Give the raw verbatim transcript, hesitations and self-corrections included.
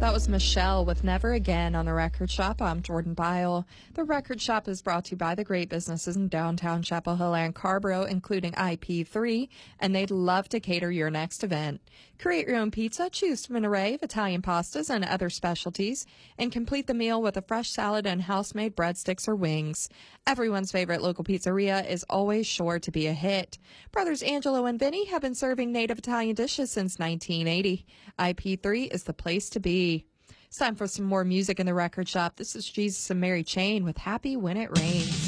That was Michelle with Never Again on The Record Shop. I'm Jordan Bile. The Record Shop is brought to you by the great businesses in downtown Chapel Hill and Carborough, including I P three, and they'd love to cater your next event. Create your own pizza, choose from an array of Italian pastas and other specialties, and complete the meal with a fresh salad and house-made breadsticks or wings. Everyone's favorite local pizzeria is always sure to be a hit. Brothers Angelo and Vinny have been serving native Italian dishes since nineteen eighty. I P three is the place to be. It's time for some more music in the Record Shop. This is Jesus and Mary Chain with Happy When It Rains.